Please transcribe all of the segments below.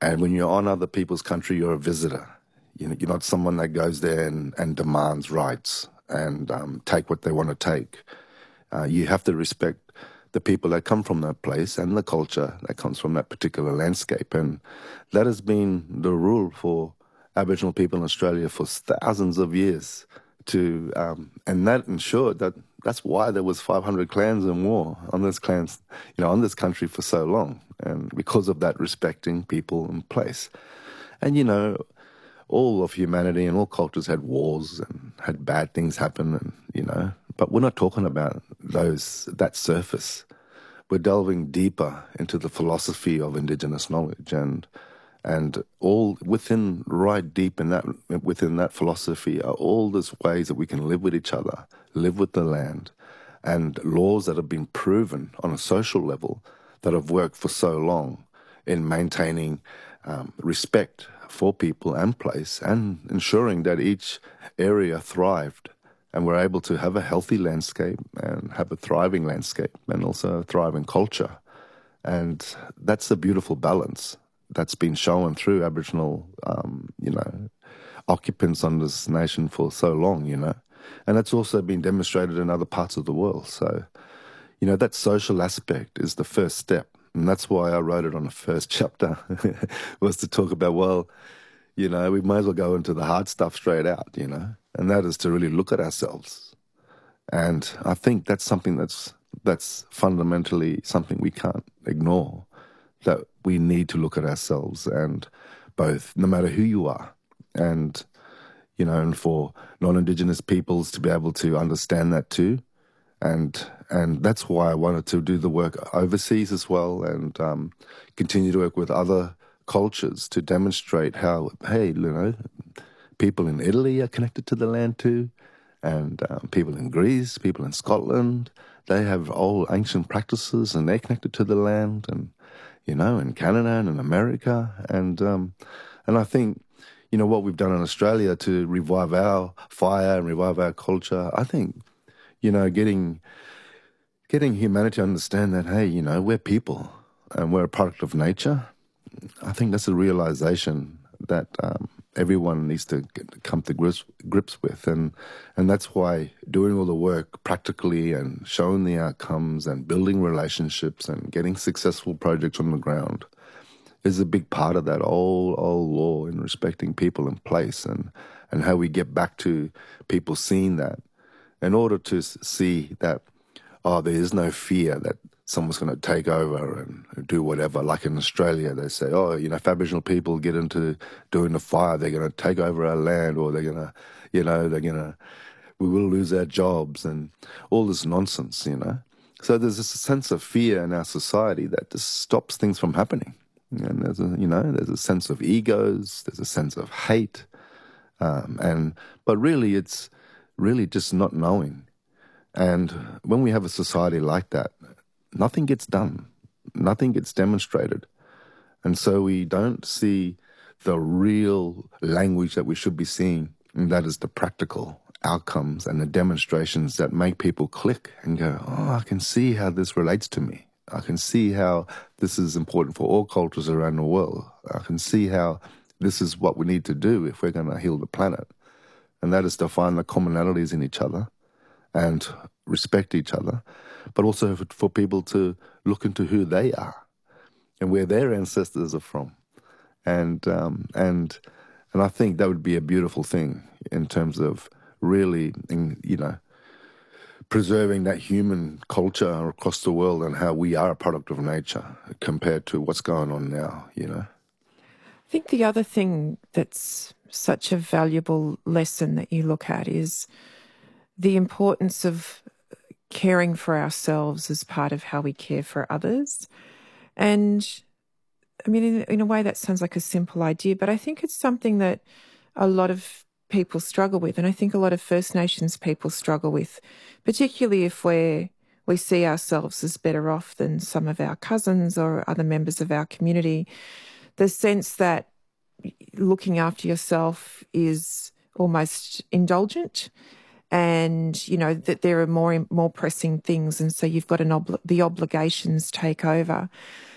And when you're on other people's country, you're a visitor. You know, you're not someone that goes there and demands rights and take what they want to take. You have to respect the people that come from that place and the culture that comes from that particular landscape. And that has been the rule for Aboriginal people in Australia for thousands of years. And that ensured that's why there was 500 clans in war on this on this country for so long. And because of that, respecting people in place. And, all of humanity and all cultures had wars and had bad things happen, and, but we're not talking about that surface. We're delving deeper into the philosophy of Indigenous knowledge and all within, right deep within that philosophy are all these ways that we can live with each other, live with the land, and laws that have been proven on a social level that have worked for so long in maintaining respect for people and place and ensuring that each area thrived and we're able to have a healthy landscape and have a thriving landscape and also a thriving culture. And that's a beautiful balance that's been shown through Aboriginal, occupants on this nation for so long, And it's also been demonstrated in other parts of the world. So, that social aspect is the first step. And that's why I wrote it on the first chapter, was to talk about, we might as well go into the hard stuff straight out, and that is to really look at ourselves. And I think that's something that's fundamentally something we can't ignore, that we need to look at ourselves and both, no matter who you are, and, and for non-Indigenous peoples to be able to understand that too. And that's why I wanted to do the work overseas as well and continue to work with other cultures to demonstrate how, hey, people in Italy are connected to the land too, and people in Greece, people in Scotland, they have old ancient practices and they're connected to the land, and, in Canada and in America. And I think, what we've done in Australia to revive our fire and revive our culture, I think, getting humanity to understand that, hey, we're people and we're a product of nature. I think that's a realization that everyone needs to come to grips with. And that's why doing all the work practically and showing the outcomes and building relationships and getting successful projects on the ground is a big part of that old law in respecting people in place and how we get back to people seeing that in order to see that, there is no fear that someone's going to take over and do whatever. Like in Australia, they say, if Aboriginal people get into doing the fire, they're going to take over our land, or they're going to, we will lose our jobs and all this nonsense, So there's this sense of fear in our society that just stops things from happening. And there's a sense of egos, there's a sense of hate, but really it's really just not knowing. And when we have a society like that, nothing gets done, nothing gets demonstrated. And so we don't see the real language that we should be seeing, and that is the practical outcomes and the demonstrations that make people click and go, I can see how this relates to me. I can see how this is important for all cultures around the world. I can see how this is what we need to do if we're going to heal the planet. And that is to find the commonalities in each other and respect each other, but also for people to look into who they are and where their ancestors are from. And I think that would be a beautiful thing in terms of really, preserving that human culture across the world and how we are a product of nature compared to what's going on now, I think the other thing that's such a valuable lesson that you look at is the importance of caring for ourselves as part of how we care for others. And I mean, in a way that sounds like a simple idea, but I think it's something that a lot of people struggle with. And I think a lot of First Nations people struggle with, particularly if we see ourselves as better off than some of our cousins or other members of our community. The sense that looking after yourself is almost indulgent, and that there are more pressing things, and so you've got the obligations take over.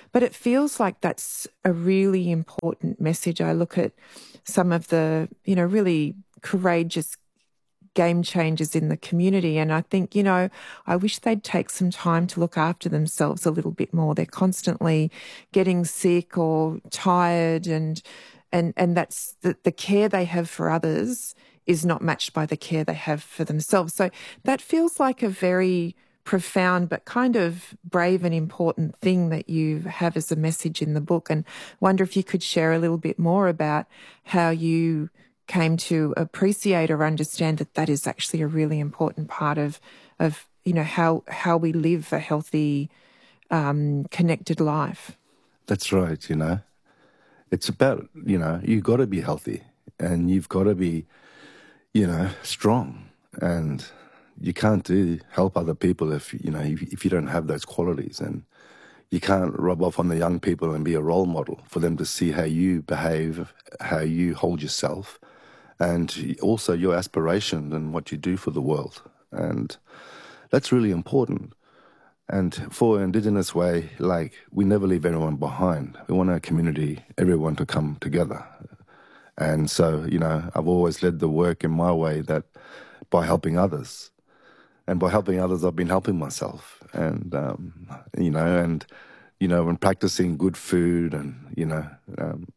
But it feels like that's a really important message. I look at some of the, really courageous game changers in the community, and I think, I wish they'd take some time to look after themselves a little bit more. They're constantly getting sick or tired, and that's the care they have for others is not matched by the care they have for themselves. So that feels like a very profound but kind of brave and important thing that you have as a message in the book. And wonder if you could share a little bit more about how you came to appreciate or understand that that is actually a really important part of how we live a healthy, connected life. That's right, It's about, you've got to be healthy and you've got to be, strong. And you can't help other people if you don't have those qualities. And you can't rub off on the young people and be a role model for them to see how you behave, how you hold yourself, and also your aspiration and what you do for the world. And that's really important. And for Indigenous Way, we never leave anyone behind. We want our community, everyone to come together. And so, I've always led the work in my way that by helping others. And by helping others, I've been helping myself. And, and practicing good food and,